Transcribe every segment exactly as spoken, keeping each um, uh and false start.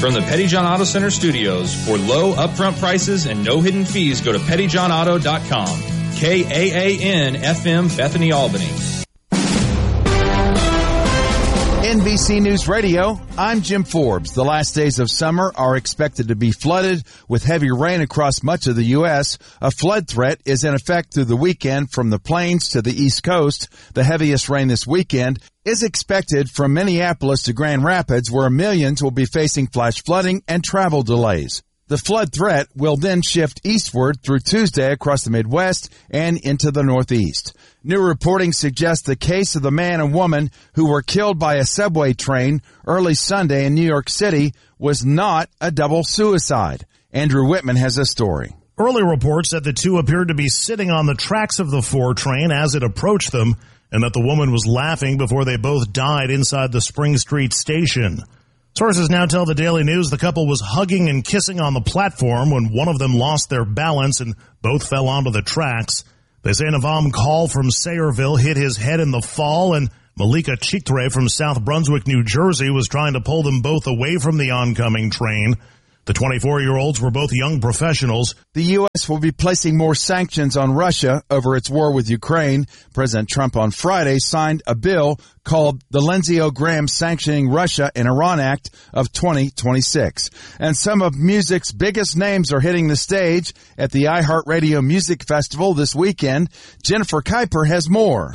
From the Petty John Auto Center studios, for low upfront prices and no hidden fees, go to petty john auto dot com. K A A N F M Bethany, Albany. N B C News Radio, I'm Jim Forbes. The last days of summer are expected to be flooded with heavy rain across much of the U S. A flood threat is in effect through the weekend from the plains to the East Coast. The heaviest rain this weekend is expected from Minneapolis to Grand Rapids, where millions will be facing flash flooding and travel delays. The flood threat will then shift eastward through Tuesday across the Midwest and into the Northeast. New reporting suggests the case of the man and woman who were killed by a subway train early Sunday in New York City was not a double suicide. Andrew Whitman has a story. Early reports said the two appeared to be sitting on the tracks of the four train as it approached them, and that the woman was laughing before they both died inside the Spring Street station. Sources now tell the Daily News the couple was hugging and kissing on the platform when one of them lost their balance and both fell onto the tracks. They say Navam Call from Sayreville hit his head in the fall, and Malika Chiktre from South Brunswick, New Jersey, was trying to pull them both away from the oncoming train. The twenty-four-year-olds were both young professionals. The U S will be placing more sanctions on Russia over its war with Ukraine. President Trump on Friday signed a bill called the Lindsey O. Graham Sanctioning Russia and Iran Act of twenty twenty-six. And some of music's biggest names are hitting the stage at the iHeartRadio Music Festival this weekend. Jennifer Kuiper has more.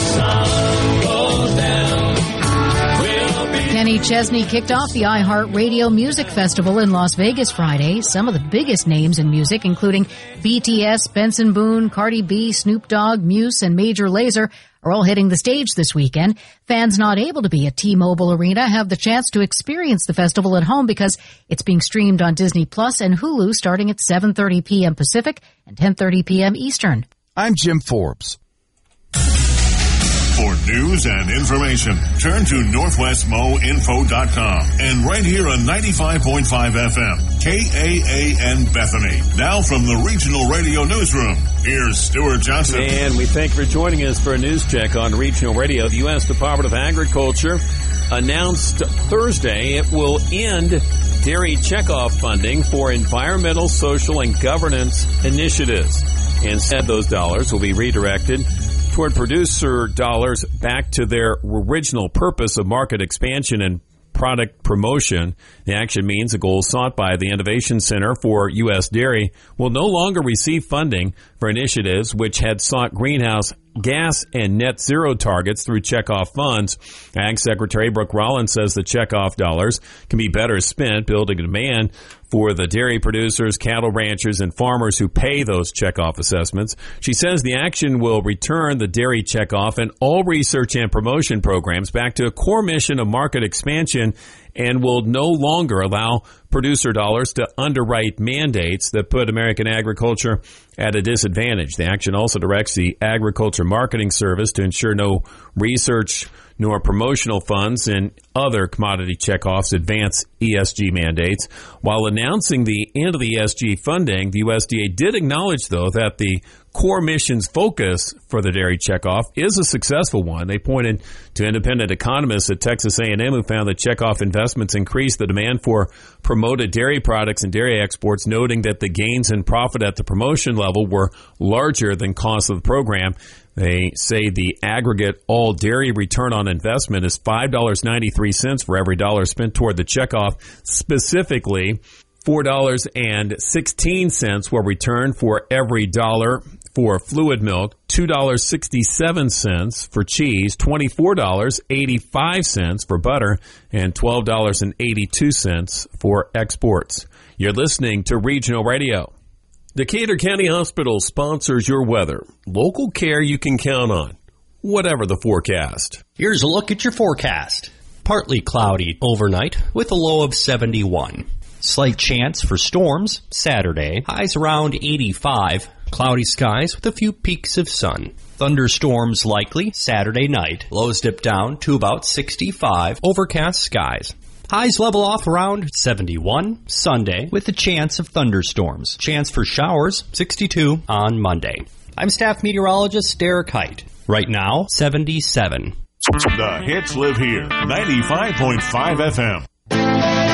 Kenny Chesney kicked off the iHeartRadio Music Festival in Las Vegas Friday. Some of the biggest names in music, including B T S, Benson Boone, Cardi B, Snoop Dogg, Muse, and Major Lazer, are all hitting the stage this weekend. Fans not able to be at T-Mobile Arena have the chance to experience the festival at home because it's being streamed on Disney Plus and Hulu starting at seven thirty p.m. Pacific and ten thirty p.m. Eastern. I'm Jim Forbes. For news and information, turn to northwest mo info dot com and right here on ninety-five point five F M, K A A N Bethany. Now from the Regional Radio Newsroom, here's Stuart Johnson. And we thank you for joining us for a news check on Regional Radio. The U S Department of Agriculture announced Thursday it will end dairy checkoff funding for environmental, social, and governance initiatives. Instead, those dollars will be redirected toward producer dollars back to their original purpose of market expansion and product promotion. The action means the goal sought by the Innovation Center for U S Dairy will no longer receive funding for initiatives which had sought greenhouse gas and net zero targets through checkoff funds. Ag Secretary Brooke Rollins says the checkoff dollars can be better spent building demand for the dairy producers, cattle ranchers, and farmers who pay those checkoff assessments. She says the action will return the dairy checkoff and all research and promotion programs back to a core mission of market expansion and will no longer allow producer dollars to underwrite mandates that put American agriculture at a disadvantage. The action also directs the Agriculture Marketing Service to ensure no research nor promotional funds and other commodity checkoffs advance E S G mandates. While announcing the end of the E S G funding, the U S D A did acknowledge, though, that the core mission's focus for the dairy checkoff is a successful one. They pointed to independent economists at Texas A and M who found that checkoff investments increased the demand for promoted dairy products and dairy exports, noting that the gains in profit at the promotion level were larger than cost of the program. They say the aggregate all dairy return on investment is five dollars and ninety-three cents for every dollar spent toward the checkoff. Specifically, four dollars and sixteen cents will return for every dollar for fluid milk, two dollars and sixty-seven cents for cheese, twenty-four dollars and eighty-five cents for butter, and twelve dollars and eighty-two cents for exports. You're listening to Regional Radio. Decatur County Hospital sponsors your weather. Local care you can count on, whatever the forecast. Here's a look at your forecast. Partly cloudy overnight with a low of seventy-one. Slight chance for storms Saturday. Highs around eighty-five. Cloudy skies with a few peaks of sun. Thunderstorms likely Saturday night. Lows dip down to about sixty-five. Overcast skies. Highs level off around seventy-one Sunday with a chance of thunderstorms. Chance for showers sixty-two on Monday. I'm staff meteorologist Derek Height. Right now, seventy-seven. The hits live here. ninety-five point five F M.